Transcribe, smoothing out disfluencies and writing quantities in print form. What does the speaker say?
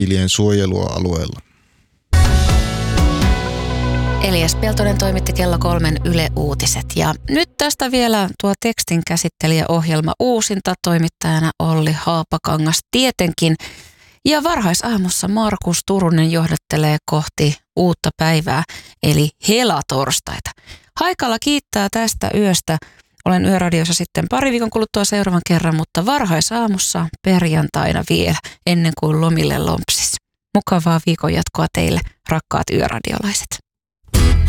hiilien suojelua alueella. Elias Peltonen toimitti kello 3 Yle Uutiset. Ja nyt tästä vielä tuo tekstin käsittelijäohjelma uusinta, toimittajana Olli Haapakangas tietenkin. Ja varhaisaamussa Markus Turunen johdattelee kohti uutta päivää, eli helatorstaita. Haikala kiittää tästä yöstä. Olen Yöradiossa sitten pari viikon kuluttua seuraavan kerran, mutta varhaisaamussa perjantaina vielä, ennen kuin lomille lompsis. Mukavaa viikon jatkoa teille, rakkaat yöradiolaiset.